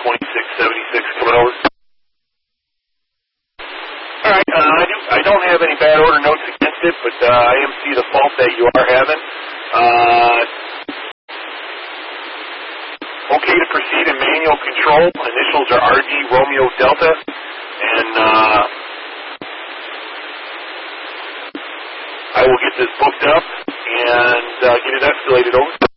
2676 coming over. All right, I don't have any bad order notes against it, but I am see the fault that you are having. Okay to proceed in manual control. Initials are RD Romeo Delta, and I will get this booked up and get it escalated over.